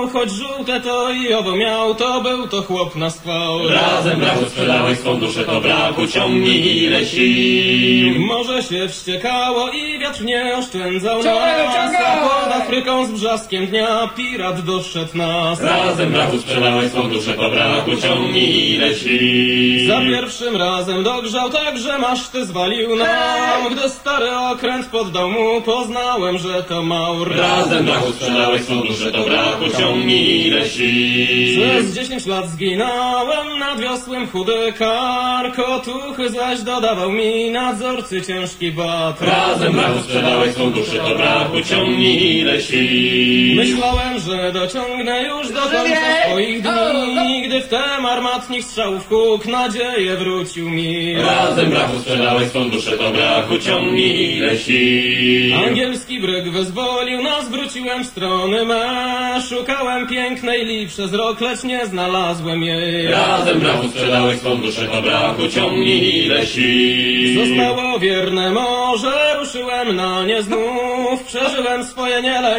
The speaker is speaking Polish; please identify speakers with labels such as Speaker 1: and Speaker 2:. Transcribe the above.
Speaker 1: miał, choć żółte to i owo miał, to był to chłop na schwał.
Speaker 2: Razem brachu sprzedałeś swą duszę, to brachu ciągnij ile sił.
Speaker 1: Morze się wściekało i wiatr nie oszczędzał nas, a pod Afryką z brzaskiem dnia pirat doszedł nas.
Speaker 2: Razem brachu sprzedałeś swą duszę, to brachu ciągnij ile sił.
Speaker 1: Za pierwszym razem dogrzał tak, że maszty zwalił nam. Gdy stary okręt poddał mu, poznałem, że to Maur.
Speaker 2: Razem brachu sprzedałeś swą duszę, to brachu ciągnij ile sił.
Speaker 1: Przez 10 lat zginąłem nad wiosłem chudy kark, otuchy zaś dodawał mi nadzorcy ciężki bat.
Speaker 2: Razem brachu sprzedałeś swą duszę, to brachu ciągnij ile sił.
Speaker 1: Myślałem, że dociągnę już do końca swoich dni, gdy wtem armatnik strzałów huk nadzieję wrócił mi.
Speaker 2: Razem brachu sprzedałeś swą duszę, to brachu ciągnij ile sił.
Speaker 1: Angielski bryg wyzwolił nas, wróciłem w strony me. Szukałem pięknej li przez rok, lecz nie znalazłem jej.
Speaker 2: Razem brachu sprzedałeś swą duszę, to brachu ciągnij ile sił.
Speaker 1: Zostało wierne morze, ruszyłem na nie znów. Przeżyłem swoje niele.